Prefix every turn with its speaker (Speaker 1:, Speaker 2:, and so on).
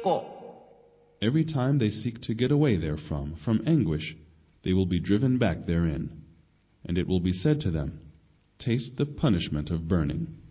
Speaker 1: Every time they seek to get away therefrom, from anguish, they will be driven back therein. And it will be said to them, Taste the punishment of burning.